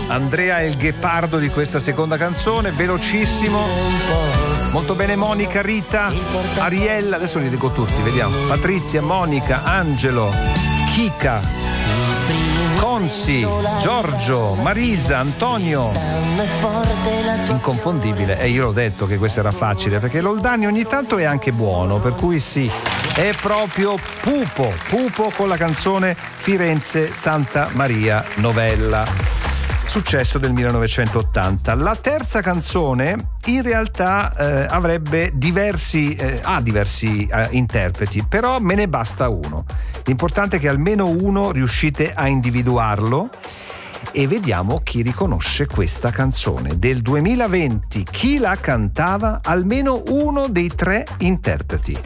Andrea è il ghepardo di questa seconda canzone, velocissimo. Molto bene Monica, Rita, Ariella, adesso li dico tutti, vediamo. Patrizia, Monica, Angelo, Kika, Consi, Giorgio, Marisa, Antonio. Inconfondibile. E io l'ho detto che questo era facile, perché l'Oldani ogni tanto è anche buono, per cui sì, è proprio Pupo con la canzone Firenze Santa Maria Novella. Successo del 1980. La terza canzone in realtà avrebbe diversi interpreti, però me ne basta uno. L'importante è che almeno uno riuscite a individuarlo e vediamo chi riconosce questa canzone del 2020. Chi la cantava? Almeno uno dei tre interpreti.